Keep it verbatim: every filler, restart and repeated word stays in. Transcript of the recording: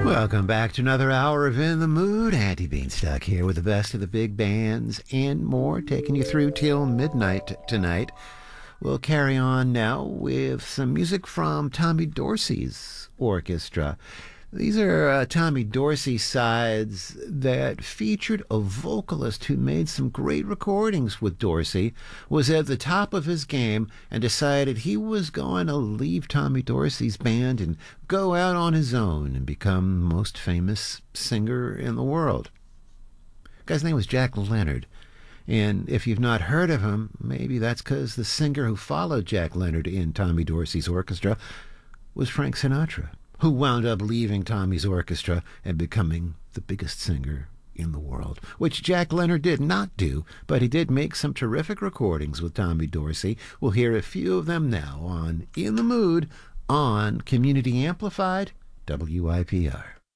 Welcome back to another hour of In the Mood. Andy Beanstalk here with the best of the big bands and more, taking you through till midnight tonight. We'll carry on now with some music from Tommy Dorsey's orchestra. These are uh, Tommy Dorsey sides that featured a vocalist who made some great recordings with Dorsey, was at the top of his game, and decided he was going to leave Tommy Dorsey's band and go out on his own and become the most famous singer in the world. The guy's name was Jack Leonard. And if you've not heard of him, maybe that's because the singer who followed Jack Leonard in Tommy Dorsey's orchestra was Frank Sinatra, who wound up leaving Tommy's orchestra and becoming the biggest singer in the world, which Jack Leonard did not do, but he did make some terrific recordings with Tommy Dorsey. We'll hear a few of them now on In the Mood on Community Amplified W I P R.